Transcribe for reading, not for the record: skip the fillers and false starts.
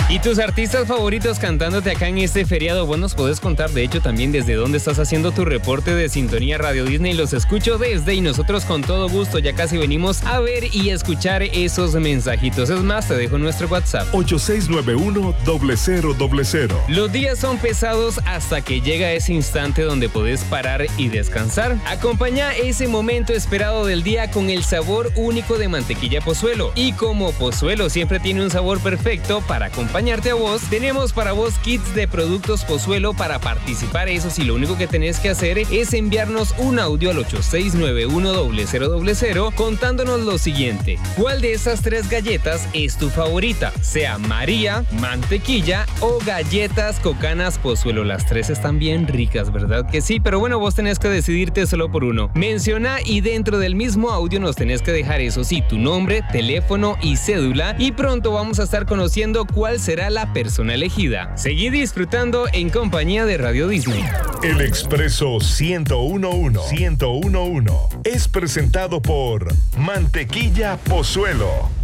¿Y tus artistas favoritos cantándote acá en este feriado? Vos nos podés contar, de hecho, también desde dónde estás haciendo tu reporte de Sintonía Radio Disney. Los escucho desde y nosotros con todo gusto ya casi venimos a ver y escuchar esos mensajitos. Es más, te dejo nuestro WhatsApp. 8691-0000. Los días son pesados hasta que llega ese instante donde podés parar y descansar. Acompaña ese momento esperado del día con el sabor único de mantequilla Pozuelo. Y como Pozuelo siempre tiene un sabor perfecto para acompañarte a vos, tenemos para vos kits de productos Pozuelo para participar. Eso sí, lo único que tenés que hacer es enviarnos un audio al 8691-0000 contándonos lo siguiente: ¿cuál de esas tres galletas es tu favorita? Sea María, mantequilla o galletas Cocanas Pozuelo. Las tres están bien ricas, ¿verdad que sí? Pero bueno, vos tenés que decidirte solo por uno. Menciona y dentro del mismo audio nos tenés que dejar, eso sí, tu nombre, teléfono y cédula, y pronto vamos a estar conociendo cuál será la persona elegida. Seguí disfrutando en compañía de Radio Disney. El Expreso 1011 es presentado por Mantequilla Pozuelo.